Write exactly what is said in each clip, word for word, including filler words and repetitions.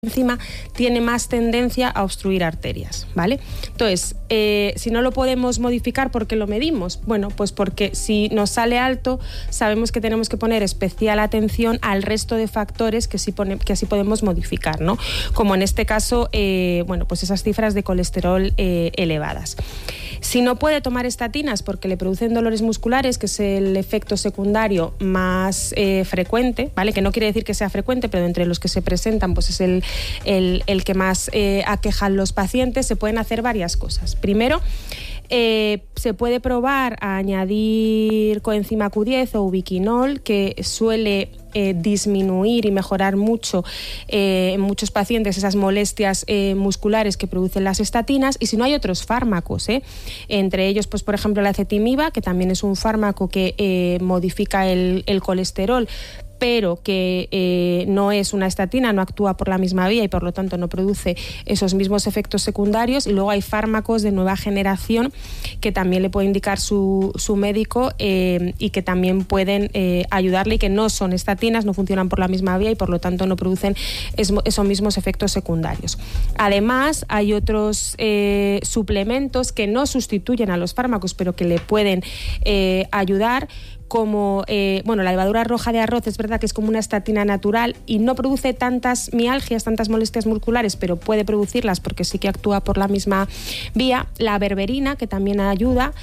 enzima tiene más tendencia a obstruir arterias, ¿vale? Entonces, eh, si no lo podemos modificar, ¿por qué lo medimos? Bueno, pues porque si nos sale alto, sabemos que tenemos que poner especial atención al resto de factores que sí, pone, que sí podemos modificar, ¿no? Como en este caso, eh, bueno, pues esas cifras de colesterol eh, elevadas. Si no puede tomar estatinas porque le producen dolores musculares, que es el efecto secundario más eh, frecuente, ¿vale? Que no quiere decir que sea frecuente, pero entre los que se presentan, pues es el, el, el que más eh, aquejan los pacientes. Se pueden hacer varias cosas. Primero, eh, se puede probar a añadir coenzima Q diez o ubiquinol, que suele Eh, disminuir y mejorar mucho eh, en muchos pacientes esas molestias eh, musculares que producen las estatinas. Y si no, hay otros fármacos, ¿eh? Entre ellos, pues por ejemplo, la ezetimiba, que también es un fármaco que eh, modifica el, el colesterol, pero que eh, no es una estatina, no actúa por la misma vía y por lo tanto no produce esos mismos efectos secundarios. Y luego hay fármacos de nueva generación que también le puede indicar su, su médico eh, y que también pueden eh, ayudarle, y que no son estatinas, no funcionan por la misma vía y por lo tanto no producen es, esos mismos efectos secundarios. Además, hay otros eh, suplementos que no sustituyen a los fármacos, pero que le pueden eh, ayudar, como eh, bueno, la levadura roja de arroz. Es verdad que es como una estatina natural y no produce tantas mialgias, tantas molestias musculares, pero puede producirlas porque sí que actúa por la misma vía. La berberina, que también ayuda,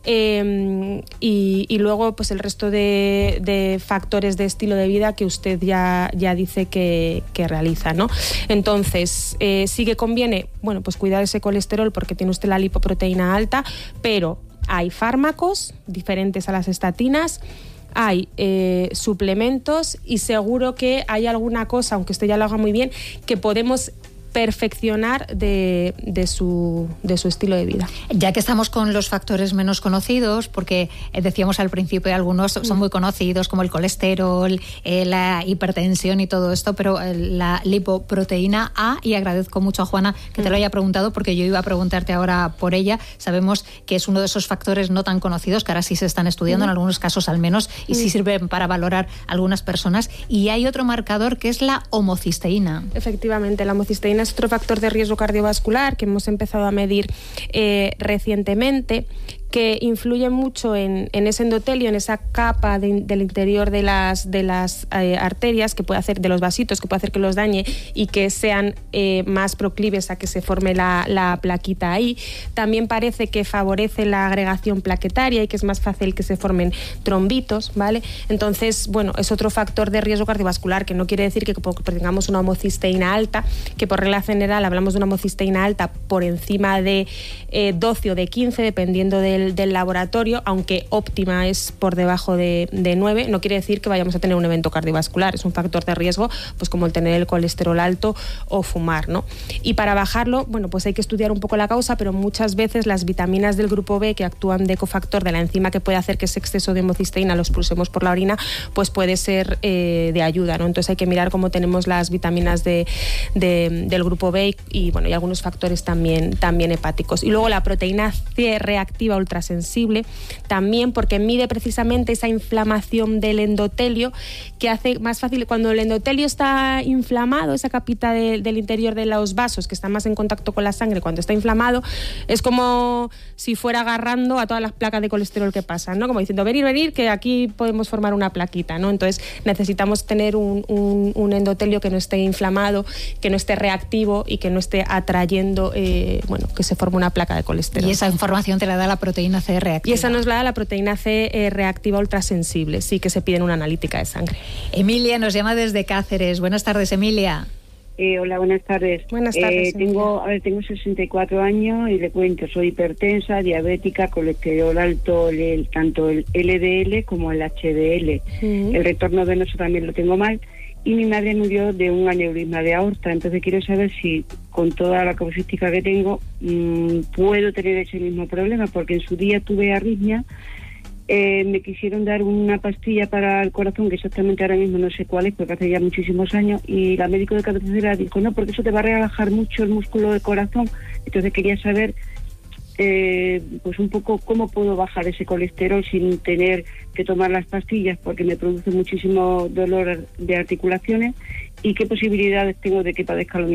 eh, y, y luego pues el resto de, de factores de estilo de vida que usted ya, ya dice que, que realiza, ¿no? Entonces, eh, sí que conviene, bueno, pues cuidar ese colesterol porque tiene usted la lipoproteína alta, pero hay fármacos diferentes a las estatinas, hay eh, suplementos, y seguro que hay alguna cosa, aunque usted ya lo haga muy bien, que podemos perfeccionar de, de, su, de su estilo de vida. Ya que estamos con los factores menos conocidos, porque decíamos al principio algunos son muy conocidos, como el colesterol, eh, la hipertensión y todo esto, pero la lipoproteína A, y agradezco mucho a Juana que te lo haya preguntado, porque yo iba a preguntarte ahora por ella. Sabemos que es uno de esos factores no tan conocidos, que ahora sí se están estudiando, en algunos casos al menos, y sí sirven para valorar a algunas personas. Y hay otro marcador que es la homocisteína. Efectivamente, la homocisteína es otro factor de riesgo cardiovascular que hemos empezado a medir eh, recientemente, que influye mucho en, en ese endotelio, en esa capa de, del interior de las, de las eh, arterias, que puede hacer, de los vasitos, que puede hacer que los dañe y que sean eh, más proclives a que se forme la, la plaquita ahí. También parece que favorece la agregación plaquetaria y que es más fácil que se formen trombitos, ¿vale? Entonces, bueno, es otro factor de riesgo cardiovascular, que no quiere decir que porque tengamos una homocisteína alta, que por regla general hablamos de una homocisteína alta por encima de eh, doce o de quince, dependiendo de Del, del laboratorio, aunque óptima es por debajo de, de nueve, no quiere decir que vayamos a tener un evento cardiovascular. Es un factor de riesgo, pues como el tener el colesterol alto o fumar, ¿no? Y para bajarlo, bueno, pues hay que estudiar un poco la causa, pero muchas veces las vitaminas del grupo B, que actúan de cofactor de la enzima que puede hacer que ese exceso de homocisteína lo expulsemos por la orina, pues puede ser eh, de ayuda, ¿no? Entonces hay que mirar cómo tenemos las vitaminas de, de, del grupo B y, y bueno, y algunos factores también, también hepáticos. Y luego la proteína C reactiva ultrasensible, también porque mide precisamente esa inflamación del endotelio, que hace más fácil, cuando el endotelio está inflamado, esa capita de, del interior de los vasos que está más en contacto con la sangre, cuando está inflamado, es como si fuera agarrando a todas las placas de colesterol que pasan, ¿no? Como diciendo, venir, venir, que aquí podemos formar una plaquita, ¿no? Entonces necesitamos tener un, un, un endotelio que no esté inflamado, que no esté reactivo y que no esté atrayendo, eh, bueno, que se forme una placa de colesterol. Y esa información te la da la proteína C reactiva. Y esa nos la da la proteína C eh, reactiva ultrasensible, sí, que se pide en una analítica de sangre. Emilia nos llama desde Cáceres. Buenas tardes, Emilia. Eh, hola, buenas tardes. Buenas tardes. Eh, tengo, a ver, tengo sesenta y cuatro años y le cuento, soy hipertensa, diabética, colesterol alto, el, tanto el L D L como el H D L. Uh-huh. El retorno venoso también lo tengo mal. Y mi madre murió de un aneurisma de aorta. Entonces quiero saber si con toda la causística que tengo mmm, puedo tener ese mismo problema, porque en su día tuve arritmia. Eh, me quisieron dar una pastilla para el corazón, que exactamente ahora mismo no sé cuál es, porque hace ya muchísimos años, y la médico de cabecera dijo, no, porque eso te va a relajar mucho el músculo del corazón. Entonces quería saber eh, pues un poco cómo puedo bajar ese colesterol sin tener que tomar las pastillas, porque me produce muchísimo dolor de articulaciones, y qué posibilidades tengo de que padezca lo mismo